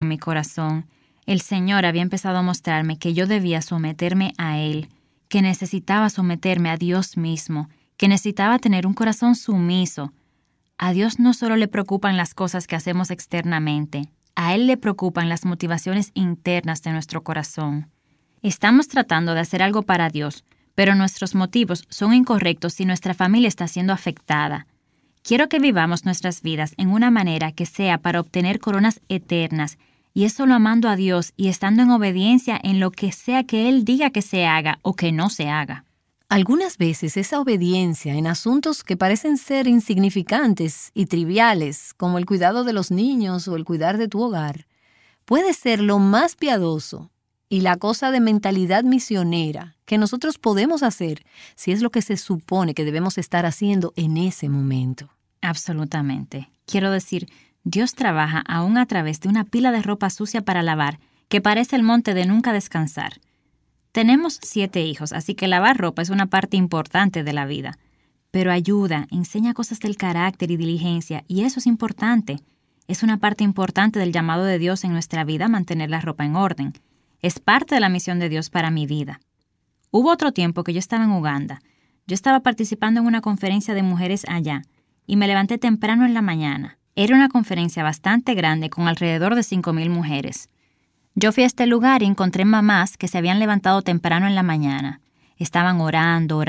mi corazón, el Señor había empezado a mostrarme que yo debía someterme a Él, que necesitaba someterme a Dios mismo, que necesitaba tener un corazón sumiso. A Dios no solo le preocupan las cosas que hacemos externamente, a Él le preocupan las motivaciones internas de nuestro corazón. Estamos tratando de hacer algo para Dios, pero nuestros motivos son incorrectos si nuestra familia está siendo afectada. Quiero que vivamos nuestras vidas en una manera que sea para obtener coronas eternas, y es solo amando a Dios y estando en obediencia en lo que sea que Él diga que se haga o que no se haga. Algunas veces esa obediencia en asuntos que parecen ser insignificantes y triviales, como el cuidado de los niños o el cuidar de tu hogar, puede ser lo más piadoso y la cosa de mentalidad misionera que nosotros podemos hacer si es lo que se supone que debemos estar haciendo en ese momento. Absolutamente. Quiero decir, Dios trabaja aún a través de una pila de ropa sucia para lavar que parece el monte de nunca descansar. Tenemos 7 hijos, así que lavar ropa es una parte importante de la vida. Pero ayuda, enseña cosas del carácter y diligencia, y eso es importante. Es una parte importante del llamado de Dios en nuestra vida mantener la ropa en orden. Es parte de la misión de Dios para mi vida. Hubo otro tiempo que yo estaba en Uganda. Yo estaba participando en una conferencia de mujeres allá, y me levanté temprano en la mañana. Era una conferencia bastante grande con alrededor de 5,000 mujeres. Yo fui a este lugar y encontré mamás que se habían levantado temprano en la mañana. Estaban orando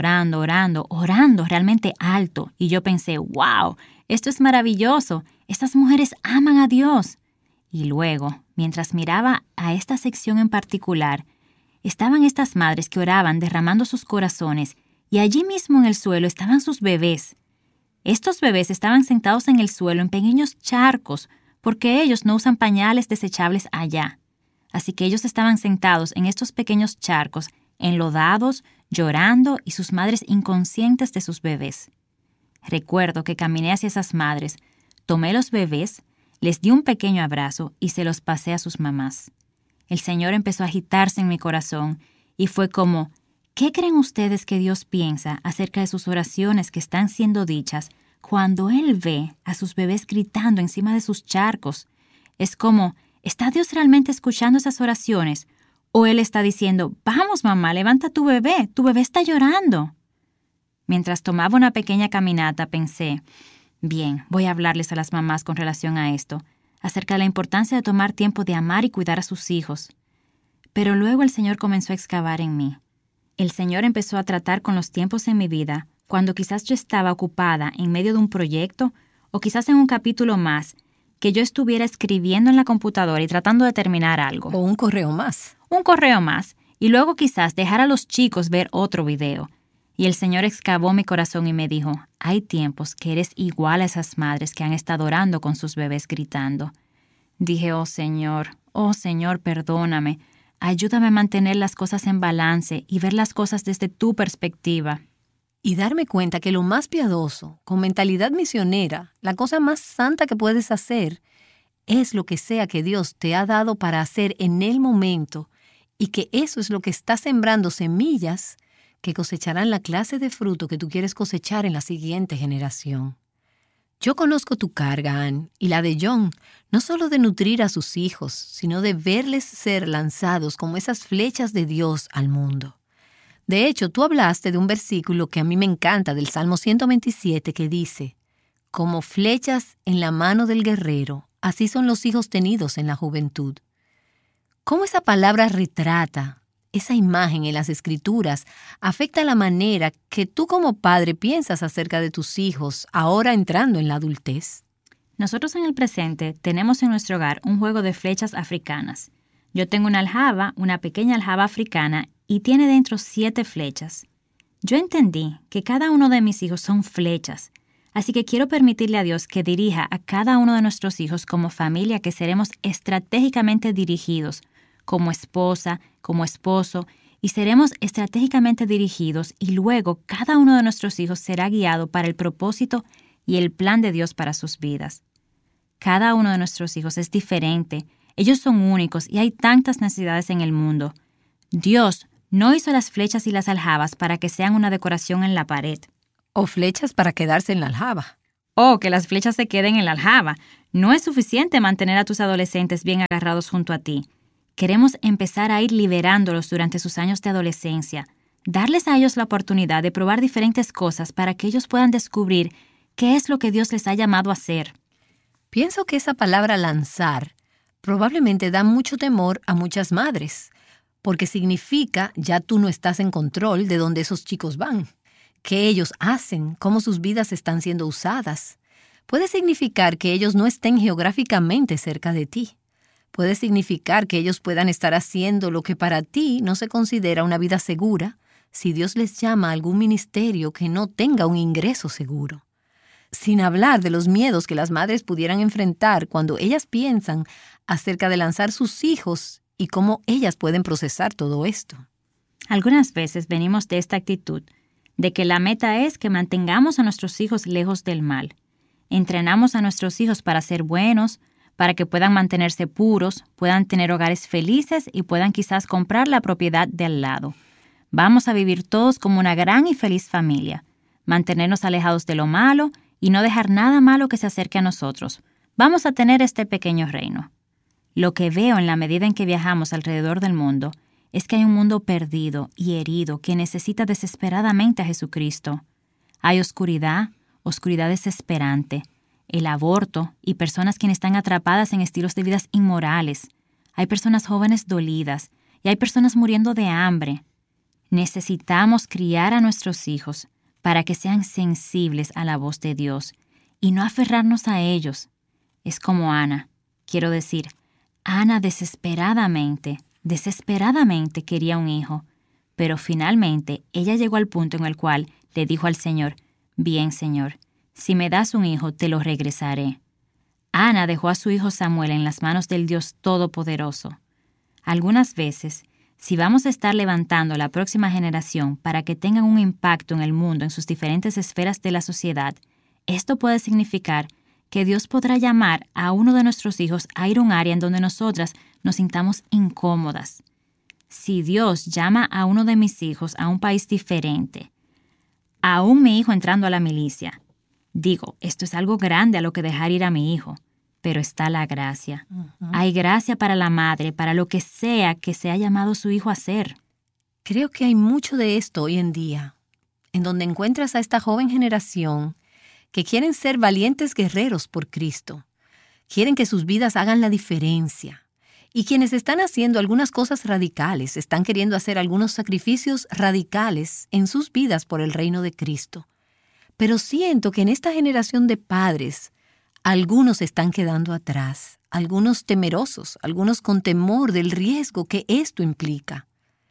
realmente alto. Y yo pensé, wow, esto es maravilloso. Estas mujeres aman a Dios. Y luego, mientras miraba a esta sección en particular, estaban estas madres que oraban derramando sus corazones y allí mismo en el suelo estaban sus bebés. Estos bebés estaban sentados en el suelo en pequeños charcos porque ellos no usan pañales desechables allá. Así que ellos estaban sentados en estos pequeños charcos, enlodados, llorando y sus madres inconscientes de sus bebés. Recuerdo que caminé hacia esas madres, tomé los bebés, les di un pequeño abrazo y se los pasé a sus mamás. El Señor empezó a agitarse en mi corazón y fue como, ¿qué creen ustedes que Dios piensa acerca de sus oraciones que están siendo dichas cuando Él ve a sus bebés gritando encima de sus charcos? Es como, ¿está Dios realmente escuchando esas oraciones? ¿O Él está diciendo, vamos mamá, levanta tu bebé está llorando? Mientras tomaba una pequeña caminata pensé, bien, voy a hablarles a las mamás con relación a esto, acerca de la importancia de tomar tiempo de amar y cuidar a sus hijos. Pero luego el Señor comenzó a excavar en mí. El Señor empezó a tratar con los tiempos en mi vida, cuando quizás yo estaba ocupada en medio de un proyecto o quizás en un capítulo más, que yo estuviera escribiendo en la computadora y tratando de terminar algo. O un correo más. Un correo más, y luego quizás dejar a los chicos ver otro video. Y el Señor excavó mi corazón y me dijo, hay tiempos que eres igual a esas madres que han estado orando con sus bebés gritando. Dije, oh Señor, perdóname. Ayúdame a mantener las cosas en balance y ver las cosas desde tu perspectiva. Y darme cuenta que lo más piadoso, con mentalidad misionera, la cosa más santa que puedes hacer, es lo que sea que Dios te ha dado para hacer en el momento y que eso es lo que está sembrando semillas que cosecharán la clase de fruto que tú quieres cosechar en la siguiente generación. Yo conozco tu carga, Ann, y la de John, no solo de nutrir a sus hijos, sino de verles ser lanzados como esas flechas de Dios al mundo. De hecho, tú hablaste de un versículo que a mí me encanta del Salmo 127 que dice, como flechas en la mano del guerrero, así son los hijos tenidos en la juventud. ¿Cómo esa palabra retrata, esa imagen en las Escrituras, afecta la manera que tú como padre piensas acerca de tus hijos ahora entrando en la adultez? Nosotros en el presente tenemos en nuestro hogar un juego de flechas africanas. Yo tengo una aljaba, una pequeña aljaba africana, y tiene dentro 7 flechas. Yo entendí que cada uno de mis hijos son flechas, así que quiero permitirle a Dios que dirija a cada uno de nuestros hijos como familia que seremos estratégicamente dirigidos, como esposa, como esposo, y seremos estratégicamente dirigidos y luego cada uno de nuestros hijos será guiado para el propósito y el plan de Dios para sus vidas. Cada uno de nuestros hijos es diferente, ellos son únicos y hay tantas necesidades en el mundo. Dios no hizo las flechas y las aljabas para que sean una decoración en la pared. O flechas para quedarse en la aljaba. O que las flechas se queden en la aljaba. No es suficiente mantener a tus adolescentes bien agarrados junto a ti. Queremos empezar a ir liberándolos durante sus años de adolescencia, darles a ellos la oportunidad de probar diferentes cosas para que ellos puedan descubrir qué es lo que Dios les ha llamado a hacer. Pienso que esa palabra lanzar probablemente da mucho temor a muchas madres, porque significa ya tú no estás en control de dónde esos chicos van, qué ellos hacen, cómo sus vidas están siendo usadas. Puede significar que ellos no estén geográficamente cerca de ti. Puede significar que ellos puedan estar haciendo lo que para ti no se considera una vida segura si Dios les llama a algún ministerio que no tenga un ingreso seguro. Sin hablar de los miedos que las madres pudieran enfrentar cuando ellas piensan acerca de lanzar sus hijos y cómo ellas pueden procesar todo esto. Algunas veces venimos de esta actitud, de que la meta es que mantengamos a nuestros hijos lejos del mal. Entrenamos a nuestros hijos para ser buenos, para que puedan mantenerse puros, puedan tener hogares felices y puedan quizás comprar la propiedad de al lado. Vamos a vivir todos como una gran y feliz familia, mantenernos alejados de lo malo y no dejar nada malo que se acerque a nosotros. Vamos a tener este pequeño reino. Lo que veo en la medida en que viajamos alrededor del mundo es que hay un mundo perdido y herido que necesita desesperadamente a Jesucristo. Hay oscuridad desesperante, el aborto y personas quienes están atrapadas en estilos de vidas inmorales. Hay personas jóvenes dolidas y hay personas muriendo de hambre. Necesitamos criar a nuestros hijos para que sean sensibles a la voz de Dios y no aferrarnos a ellos. Es como Ana. Quiero decir, Ana desesperadamente quería un hijo, pero finalmente ella llegó al punto en el cual le dijo al Señor, «Bien, Señor, si me das un hijo, te lo regresaré». Ana dejó a su hijo Samuel en las manos del Dios Todopoderoso. Algunas veces, si vamos a estar levantando a la próxima generación para que tengan un impacto en el mundo en sus diferentes esferas de la sociedad, esto puede significar que Dios podrá llamar a uno de nuestros hijos a ir a un área en donde nosotras nos sintamos incómodas. Si Dios llama a uno de mis hijos a un país diferente, aún mi hijo entrando a la milicia, digo, esto es algo grande a lo que dejar ir a mi hijo, pero está la gracia. Hay gracia para la madre, para lo que sea que se ha llamado su hijo a hacer. Creo que hay mucho de esto hoy en día, en donde encuentras a esta joven generación que quieren ser valientes guerreros por Cristo. Quieren que sus vidas hagan la diferencia. Y quienes están haciendo algunas cosas radicales, están queriendo hacer algunos sacrificios radicales en sus vidas por el reino de Cristo. Pero siento que en esta generación de padres, algunos están quedando atrás, algunos temerosos, algunos con temor del riesgo que esto implica.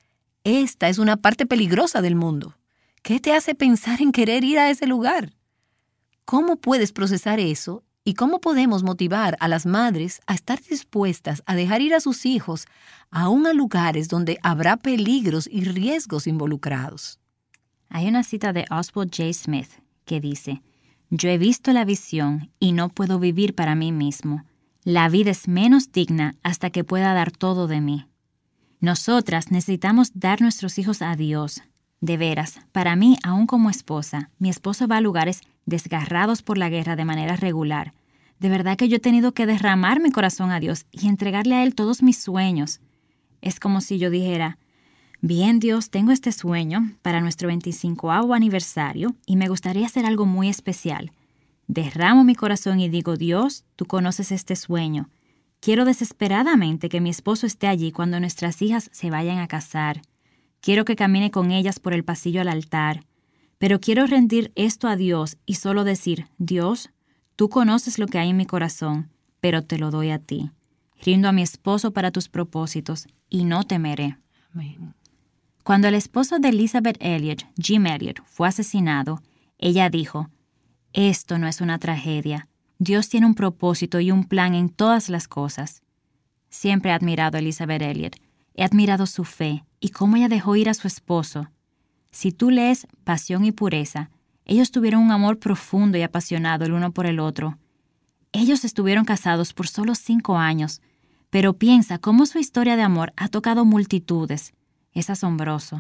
Esta es una parte peligrosa del mundo. ¿Qué te hace pensar en querer ir a ese lugar? ¿Cómo puedes procesar eso y cómo podemos motivar a las madres a estar dispuestas a dejar ir a sus hijos aún a lugares donde habrá peligros y riesgos involucrados? Hay una cita de Oswald J. Smith que dice, «Yo he visto la visión y no puedo vivir para mí mismo. La vida es menos digna hasta que pueda dar todo de mí». Nosotras necesitamos dar nuestros hijos a Dios. De veras, para mí, aún como esposa, mi esposo va a lugares desgarrados por la guerra de manera regular. De verdad que yo he tenido que derramar mi corazón a Dios y entregarle a Él todos mis sueños. Es como si yo dijera, bien Dios, tengo este sueño para nuestro 25º aniversario y me gustaría hacer algo muy especial. Derramo mi corazón y digo, Dios, tú conoces este sueño. Quiero desesperadamente que mi esposo esté allí cuando nuestras hijas se vayan a casar. Quiero que camine con ellas por el pasillo al altar. Pero quiero rendir esto a Dios y solo decir, Dios, tú conoces lo que hay en mi corazón, pero te lo doy a ti. Rindo a mi esposo para tus propósitos y no temeré. Amén. Cuando el esposo de Elizabeth Elliot, Jim Elliot, fue asesinado, ella dijo, esto no es una tragedia. Dios tiene un propósito y un plan en todas las cosas. Siempre he admirado a Elizabeth Elliot. He admirado su fe y cómo ella dejó ir a su esposo. Si tú lees Pasión y Pureza, ellos tuvieron un amor profundo y apasionado el uno por el otro. Ellos estuvieron casados por solo 5 años, pero piensa cómo su historia de amor ha tocado multitudes. Es asombroso.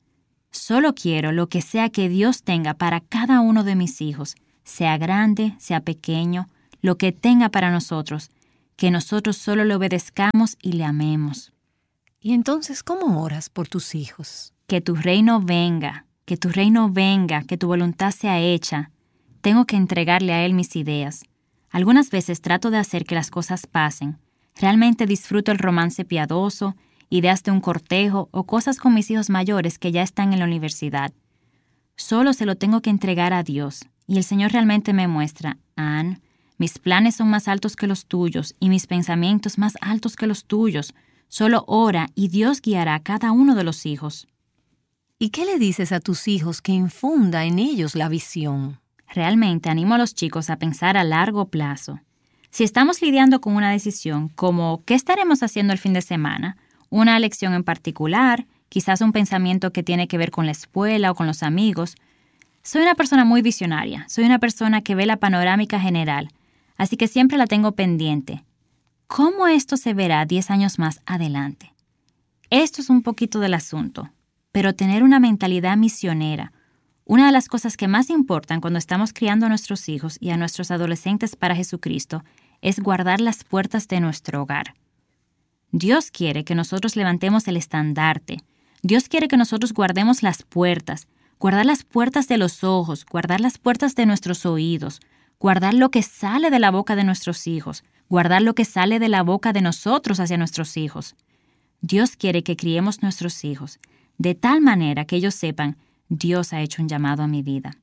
Solo quiero lo que sea que Dios tenga para cada uno de mis hijos, sea grande, sea pequeño, lo que tenga para nosotros, que nosotros solo le obedezcamos y le amemos. ¿Y entonces cómo oras por tus hijos? Que tu reino venga, que tu reino venga, que tu voluntad sea hecha. Tengo que entregarle a Él mis ideas. Algunas veces trato de hacer que las cosas pasen. Realmente disfruto el romance piadoso, ideas de un cortejo o cosas con mis hijos mayores que ya están en la universidad. Solo se lo tengo que entregar a Dios, y el Señor realmente me muestra, Anne, mis planes son más altos que los tuyos y mis pensamientos más altos que los tuyos. Solo ora y Dios guiará a cada uno de los hijos. ¿Y qué le dices a tus hijos que infunda en ellos la visión? Realmente animo a los chicos a pensar a largo plazo. Si estamos lidiando con una decisión como ¿qué estaremos haciendo el fin de semana? Una elección en particular, quizás un pensamiento que tiene que ver con la escuela o con los amigos. Soy una persona muy visionaria, soy una persona que ve la panorámica general, así que siempre la tengo pendiente. ¿Cómo esto se verá 10 años más adelante? Esto es un poquito del asunto, pero tener una mentalidad misionera, una de las cosas que más importan cuando estamos criando a nuestros hijos y a nuestros adolescentes para Jesucristo, es guardar las puertas de nuestro hogar. Dios quiere que nosotros levantemos el estandarte. Dios quiere que nosotros guardemos las puertas, guardar las puertas de los ojos, guardar las puertas de nuestros oídos, guardar lo que sale de la boca de nuestros hijos, guardar lo que sale de la boca de nosotros hacia nuestros hijos. Dios quiere que criemos nuestros hijos de tal manera que ellos sepan, Dios ha hecho un llamado a mi vida.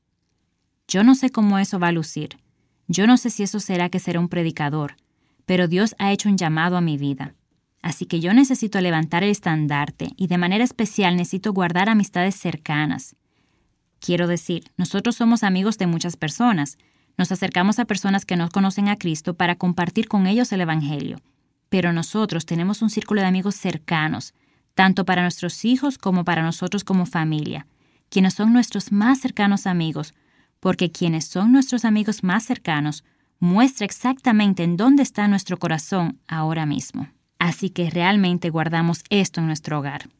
Yo no sé cómo eso va a lucir. Yo no sé si eso será que seré un predicador, pero Dios ha hecho un llamado a mi vida. Así que yo necesito levantar el estandarte y de manera especial necesito guardar amistades cercanas. Quiero decir, nosotros somos amigos de muchas personas. Nos acercamos a personas que no conocen a Cristo para compartir con ellos el Evangelio. Pero nosotros tenemos un círculo de amigos cercanos, tanto para nuestros hijos como para nosotros como familia, quienes son nuestros más cercanos amigos, porque quienes son nuestros amigos más cercanos muestra exactamente en dónde está nuestro corazón ahora mismo. Así que realmente guardamos esto en nuestro hogar.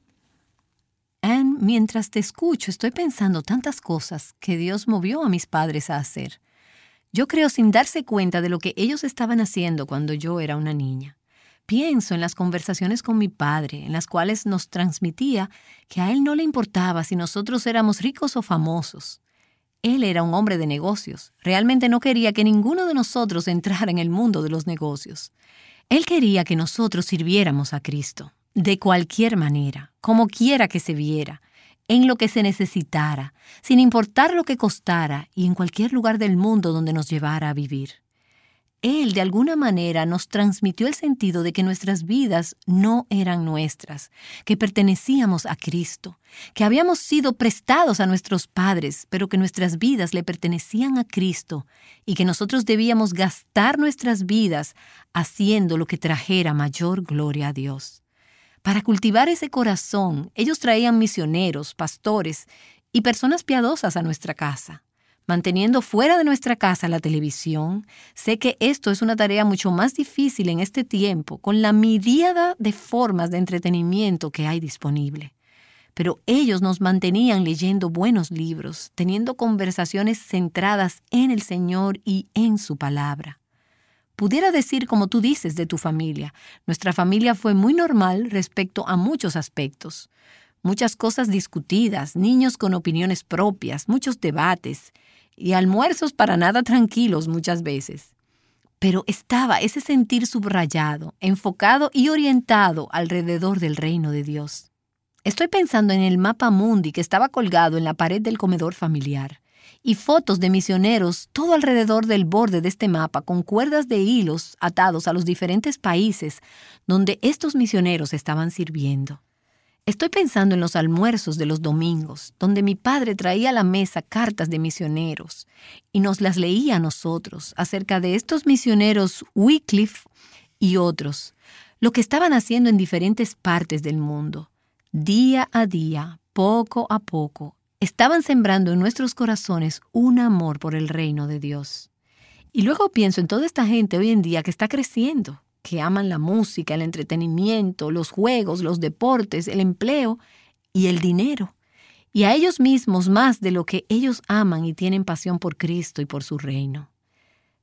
Anne, mientras te escucho, estoy pensando tantas cosas que Dios movió a mis padres a hacer. Yo creo sin darse cuenta de lo que ellos estaban haciendo cuando yo era una niña. Pienso en las conversaciones con mi padre, en las cuales nos transmitía que a él no le importaba si nosotros éramos ricos o famosos. Él era un hombre de negocios. Realmente no quería que ninguno de nosotros entrara en el mundo de los negocios. Él quería que nosotros sirviéramos a Cristo, de cualquier manera, como quiera que se viera, en lo que se necesitara, sin importar lo que costara y en cualquier lugar del mundo donde nos llevara a vivir. Él, de alguna manera, nos transmitió el sentido de que nuestras vidas no eran nuestras, que pertenecíamos a Cristo, que habíamos sido prestados a nuestros padres, pero que nuestras vidas le pertenecían a Cristo y que nosotros debíamos gastar nuestras vidas haciendo lo que trajera mayor gloria a Dios. Para cultivar ese corazón, ellos traían misioneros, pastores y personas piadosas a nuestra casa. Manteniendo fuera de nuestra casa la televisión, sé que esto es una tarea mucho más difícil en este tiempo, con la miríada de formas de entretenimiento que hay disponible. Pero ellos nos mantenían leyendo buenos libros, teniendo conversaciones centradas en el Señor y en su palabra. Pudiera decir como tú dices de tu familia, nuestra familia fue muy normal respecto a muchos aspectos. Muchas cosas discutidas, niños con opiniones propias, muchos debates y almuerzos para nada tranquilos muchas veces. Pero estaba ese sentir subrayado, enfocado y orientado alrededor del reino de Dios. Estoy pensando en el mapa mundi que estaba colgado en la pared del comedor familiar y fotos de misioneros todo alrededor del borde de este mapa con cuerdas de hilos atados a los diferentes países donde estos misioneros estaban sirviendo. Estoy pensando en los almuerzos de los domingos, donde mi padre traía a la mesa cartas de misioneros y nos las leía a nosotros acerca de estos misioneros Wycliffe y otros, lo que estaban haciendo en diferentes partes del mundo. Día a día, poco a poco, estaban sembrando en nuestros corazones un amor por el reino de Dios. Y luego pienso en toda esta gente hoy en día que está creciendo, que aman la música, el entretenimiento, los juegos, los deportes, el empleo y el dinero. Y a ellos mismos más de lo que ellos aman y tienen pasión por Cristo y por su reino.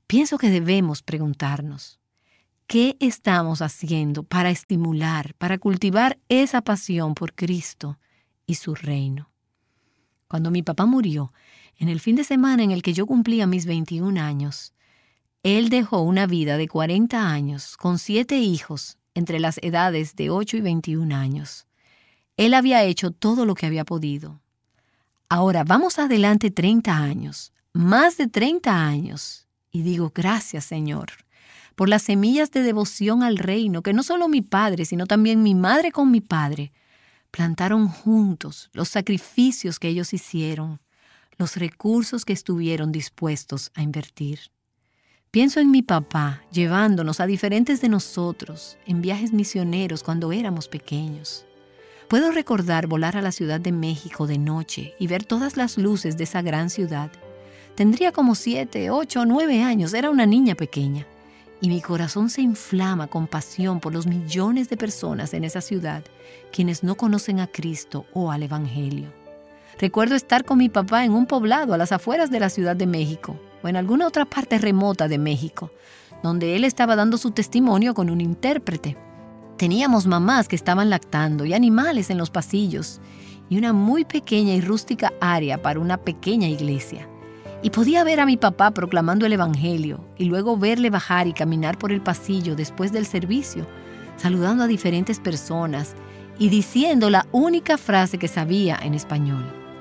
pienso que debemos preguntarnos, ¿qué estamos haciendo para estimular, para cultivar esa pasión por Cristo y su reino? Cuando mi papá murió, en el fin de semana en el que yo cumplía mis 21 años, él dejó una vida de 40 años con 7 hijos entre las edades de 8 y 21 años. Él había hecho todo lo que había podido. Ahora vamos adelante 30 años, más de 30 años, y digo gracias, Señor, por las semillas de devoción al reino que no solo mi padre, sino también mi madre con mi padre plantaron juntos, los sacrificios que ellos hicieron, los recursos que estuvieron dispuestos a invertir. Pienso en mi papá llevándonos a diferentes de nosotros en viajes misioneros cuando éramos pequeños. Puedo recordar volar a la Ciudad de México de noche y ver todas las luces de esa gran ciudad. Tendría como 7, 8 o 9 años, era una niña pequeña. Y mi corazón se inflama con pasión por los millones de personas en esa ciudad, quienes no conocen a Cristo o al Evangelio. Recuerdo estar con mi papá en un poblado a las afueras de la Ciudad de México, o en alguna otra parte remota de México, donde él estaba dando su testimonio con un intérprete. Teníamos mamás que estaban lactando y animales en los pasillos, y una muy pequeña y rústica área para una pequeña iglesia. Y podía ver a mi papá proclamando el Evangelio y luego verle bajar y caminar por el pasillo después del servicio, saludando a diferentes personas y diciendo la única frase que sabía en español.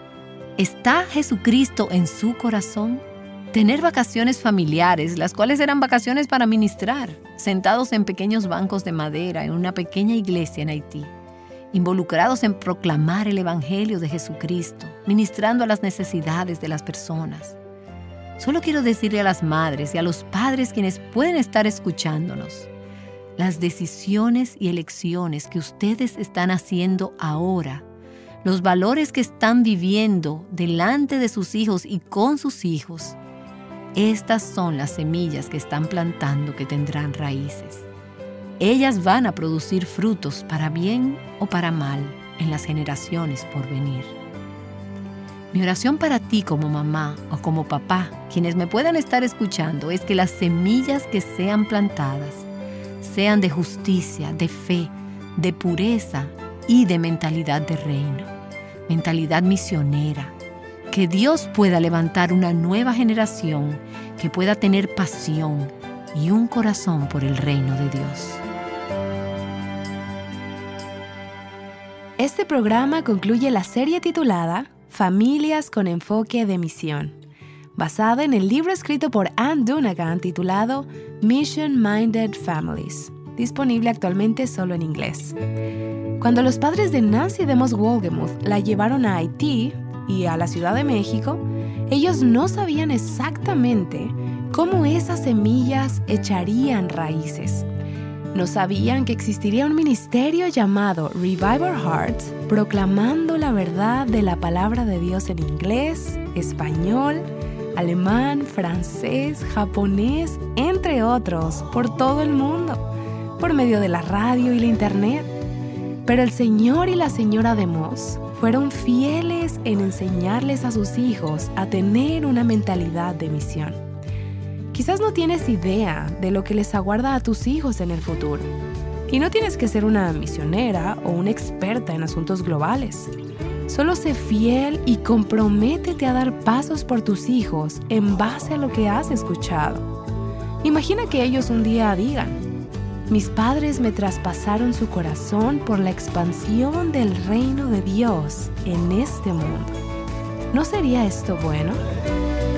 ¿Está Jesucristo en su corazón? Tener vacaciones familiares, las cuales eran vacaciones para ministrar, sentados en pequeños bancos de madera en una pequeña iglesia en Haití, involucrados en proclamar el Evangelio de Jesucristo, ministrando a las necesidades de las personas. Solo quiero decirle a las madres y a los padres quienes pueden estar escuchándonos, las decisiones y elecciones que ustedes están haciendo ahora, los valores que están viviendo delante de sus hijos y con sus hijos, estas son las semillas que están plantando que tendrán raíces. Ellas van a producir frutos para bien o para mal en las generaciones por venir. Mi oración para ti como mamá o como papá, quienes me puedan estar escuchando, es que las semillas que sean plantadas sean de justicia, de fe, de pureza y de mentalidad de reino, mentalidad misionera. Que Dios pueda levantar una nueva generación que pueda tener pasión y un corazón por el reino de Dios. Este programa concluye la serie titulada Familias con enfoque de misión, basada en el libro escrito por Ann Dunagan titulado Mission Minded Families, disponible actualmente solo en inglés. Cuando los padres de Nancy DeMoss Wolgemuth la llevaron a Haití y a la Ciudad de México, ellos no sabían exactamente cómo esas semillas echarían raíces. No sabían que existiría un ministerio llamado Revive Our Hearts, proclamando la verdad de la palabra de Dios en inglés, español, alemán, francés, japonés, entre otros, por todo el mundo, por medio de la radio y la internet. Pero el señor y la señora DeMoss fueron fieles en enseñarles a sus hijos a tener una mentalidad de misión. Quizás no tienes idea de lo que les aguarda a tus hijos en el futuro. Y no tienes que ser una misionera o una experta en asuntos globales. Solo sé fiel y comprométete a dar pasos por tus hijos en base a lo que has escuchado. Imagina que ellos un día digan: mis padres me traspasaron su corazón por la expansión del reino de Dios en este mundo. ¿No sería esto bueno?